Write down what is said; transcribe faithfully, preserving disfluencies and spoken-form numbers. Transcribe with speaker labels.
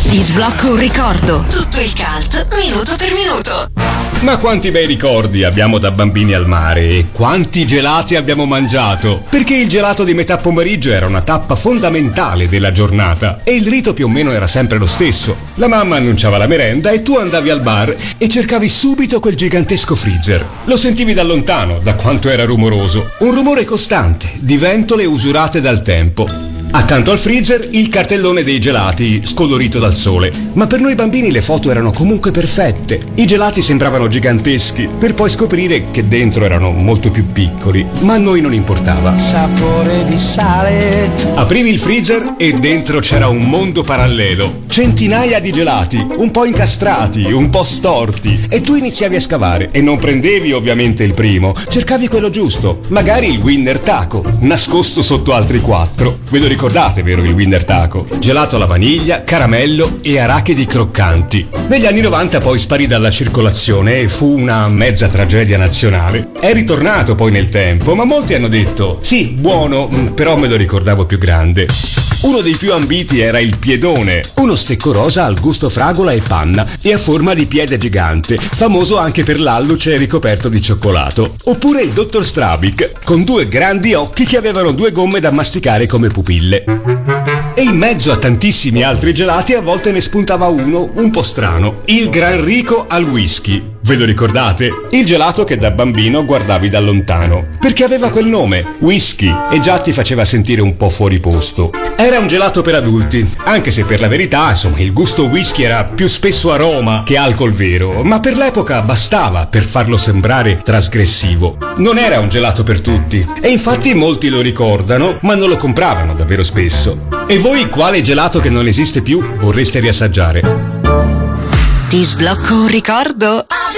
Speaker 1: Ti sblocco un ricordo. Tutto il cult, minuto per minuto.
Speaker 2: Ma quanti bei ricordi abbiamo da bambini al mare e quanti gelati abbiamo mangiato, perché il gelato di metà pomeriggio era una tappa fondamentale della giornata e il rito più o meno era sempre lo stesso. La mamma annunciava la merenda e tu andavi al bar e cercavi subito quel gigantesco freezer. Lo sentivi da lontano, da quanto era rumoroso, un rumore costante di ventole usurate dal tempo. Accanto al freezer il cartellone dei gelati, scolorito dal sole. Ma per noi bambini le foto erano comunque perfette. I gelati sembravano giganteschi, per poi scoprire che dentro erano molto più piccoli. Ma a noi non importava.
Speaker 3: Sapore di sale.
Speaker 2: Aprivi il freezer e dentro c'era un mondo parallelo. Centinaia di gelati, un po' incastrati, un po' storti. E tu iniziavi a scavare e non prendevi ovviamente il primo. Cercavi quello giusto, magari il Winner Taco, nascosto sotto altri quattro. Ve lo ricordate, vero, il Winner Taco? Gelato alla vaniglia, caramello e arachidi croccanti. Negli anni novanta poi sparì dalla circolazione e fu una mezza tragedia nazionale. È ritornato poi nel tempo, ma molti hanno detto sì, buono, però me lo ricordavo più grande. Uno dei più ambiti era il piedone, uno stecco rosa al gusto fragola e panna e a forma di piede gigante, famoso anche per l'alluce ricoperto di cioccolato. Oppure il dottor Strabic, con due grandi occhi che avevano due gomme da masticare come pupille. E in mezzo a tantissimi altri gelati a volte ne spuntava uno un po' strano, il Gran Rico al whisky. Ve lo ricordate? Il gelato che da bambino guardavi da lontano, perché aveva quel nome, whisky, e già ti faceva sentire un po' fuori posto. Era un gelato per adulti, anche se per la verità, insomma, il gusto whisky era più spesso aroma che alcol vero, ma per l'epoca bastava per farlo sembrare trasgressivo. Non era un gelato per tutti, e infatti molti lo ricordano, ma non lo compravano davvero spesso. E voi quale gelato che non esiste più vorreste riassaggiare?
Speaker 1: Ti sblocco un ricordo?